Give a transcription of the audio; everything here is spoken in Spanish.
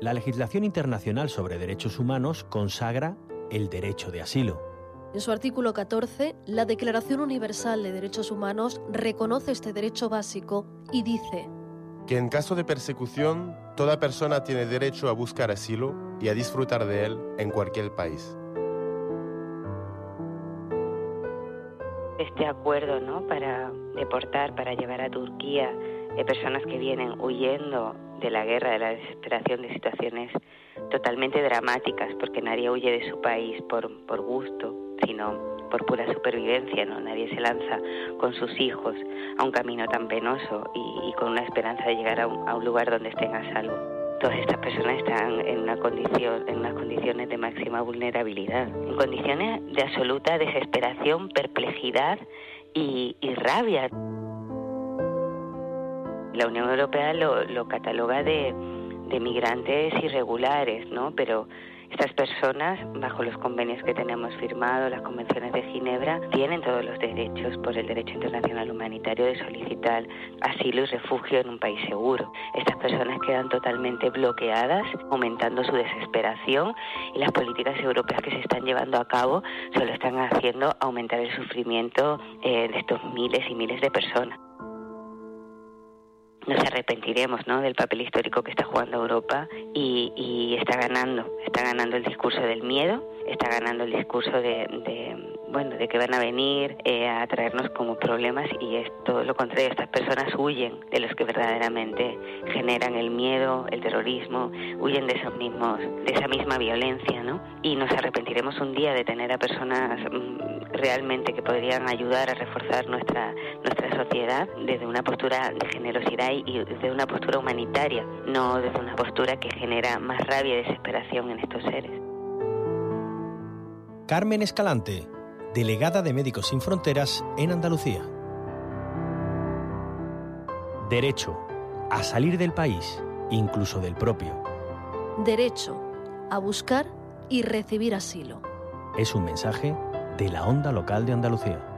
La legislación internacional sobre derechos humanos consagra el derecho de asilo. En su artículo 14, la Declaración Universal de Derechos Humanos reconoce este derecho básico y dice que en caso de persecución, toda persona tiene derecho a buscar asilo y a disfrutar de él en cualquier país. Este acuerdo, ¿no?, para deportar, para llevar a Turquía personas que vienen huyendo de la guerra, de la desesperación, de situaciones totalmente dramáticas, porque nadie huye de su país por gusto, sino por pura supervivencia, ¿no? Nadie se lanza con sus hijos a un camino tan penoso y con una esperanza de llegar a un lugar donde estén a salvo. Todas estas personas están en unas condiciones de máxima vulnerabilidad, en condiciones de absoluta desesperación, perplejidad y rabia. La Unión Europea lo cataloga de migrantes irregulares, ¿no? Pero estas personas, bajo los convenios que tenemos firmados, las convenciones de Ginebra, tienen todos los derechos por el derecho internacional humanitario de solicitar asilo y refugio en un país seguro. Estas personas quedan totalmente bloqueadas, aumentando su desesperación, y las políticas europeas que se están llevando a cabo solo están haciendo aumentar el sufrimiento de estos miles y miles de personas. Nos arrepentiremos, ¿no?, del papel histórico que está jugando Europa y está ganando el discurso del miedo, está ganando el discurso de que van a venir a traernos como problemas, y es todo lo contrario. Estas personas huyen de los que verdaderamente generan el miedo, el terrorismo, huyen de esa misma violencia, ¿no? Y nos arrepentiremos un día de tener a personas realmente que podrían ayudar a reforzar nuestra sociedad desde una postura de generosidad y desde una postura humanitaria, no desde una postura que genera más rabia y desesperación en estos seres. Carmen Escalante, delegada de Médicos Sin Fronteras en Andalucía. Derecho a salir del país, incluso del propio. derecho a buscar y recibir asilo. Es un mensaje de la Onda Local de Andalucía.